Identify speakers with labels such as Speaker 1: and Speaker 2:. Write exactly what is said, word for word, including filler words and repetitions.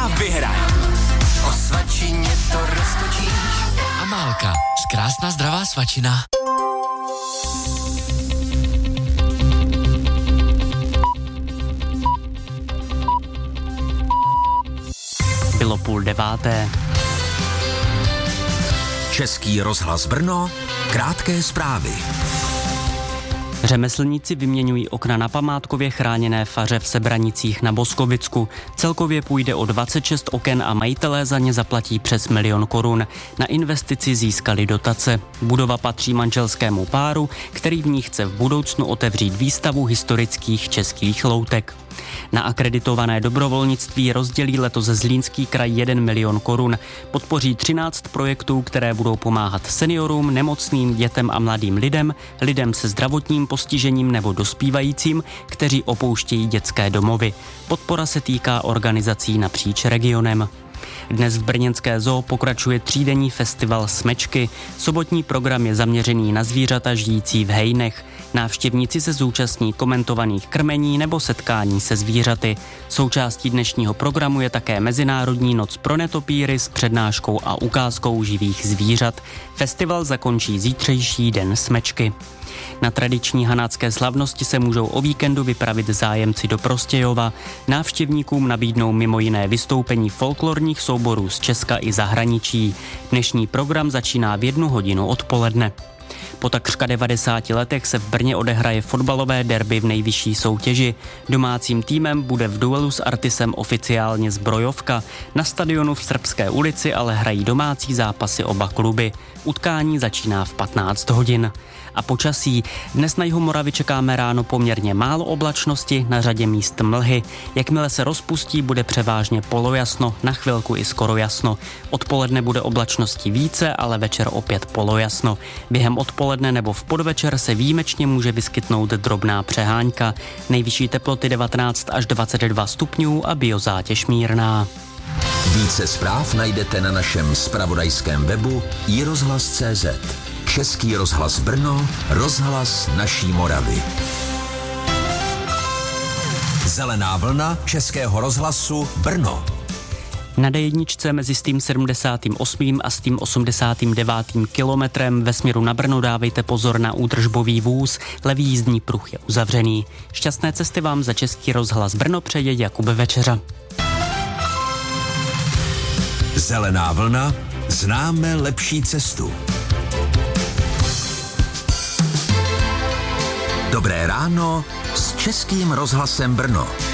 Speaker 1: a vyhraj. O svačině to roztočíš.
Speaker 2: Amálka, krásná zdravá svačina.
Speaker 3: Bylo půl deváté.
Speaker 1: Český rozhlas Brno, krátké zprávy.
Speaker 3: Řemeslníci vyměňují okna na památkově chráněné faře v Sebranicích na Boskovicku. Celkově půjde o dvacet šest oken a majitelé za ně zaplatí přes milion korun. Na investici získali dotace. Budova patří manželskému páru, který v ní chce v budoucnu otevřít výstavu historických českých loutek. Na akreditované dobrovolnictví rozdělí letos Zlínský kraj jeden milion korun. Podpoří třináct projektů, které budou pomáhat seniorům, nemocným, dětem a mladým lidem, lidem se zdravotním postižením nebo dospívajícím, kteří opouštějí dětské domovy. Podpora se týká organizací napříč regionem. Dnes v brněnské zoo pokračuje třídenní festival Smečky. Sobotní program je zaměřený na zvířata žijící v hejnech. Návštěvníci se zúčastní komentovaných krmení nebo setkání se zvířaty. Součástí dnešního programu je také Mezinárodní noc pro netopýry s přednáškou a ukázkou živých zvířat. Festival zakončí zítřejší den Smečky. Na tradiční hanácké slavnosti se můžou o víkendu vypravit zájemci do Prostějova. Návštěvníkům nabídnou mimo jiné vystoupení folklorních souborů z Česka i zahraničí. Dnešní program začíná v jednu hodinu odpoledne. Po takřka devadesáti letech se v Brně odehraje fotbalové derby v nejvyšší soutěži. Domácím týmem bude v duelu s Artisem oficiálně Zbrojovka. Na stadionu v Srbské ulici ale hrají domácí zápasy oba kluby. Utkání začíná v patnáct hodin. A počasí. Dnes na jihu Moravy čekáme ráno poměrně málo oblačnosti, na řadě míst mlhy. Jakmile se rozpustí, bude převážně polojasno, na chvilku i skoro jasno. Odpoledne bude oblačnosti více, ale večer opět polojasno. Během odpoledne nebo v podvečer se výjimečně může vyskytnout drobná přeháňka. Nejvyšší teploty devatenáct až dvacet dva stupňů a biozátěž mírná.
Speaker 1: Více zpráv najdete na našem zpravodajském webu i rozhlas tečka cé zet. Český rozhlas Brno, rozhlas naší Moravy. Zelená vlna Českého rozhlasu Brno.
Speaker 3: Na dé jedničce mezi s tím sedmdesátým osmým a s tím osmdesátým devátým kilometrem ve směru na Brno dávejte pozor na údržbový vůz, levý jízdní pruh je uzavřený. Šťastné cesty vám za Český rozhlas Brno přeje Jakub Večeřa.
Speaker 1: Zelená vlna, známe lepší cestu. Dobré ráno s Českým rozhlasem Brno.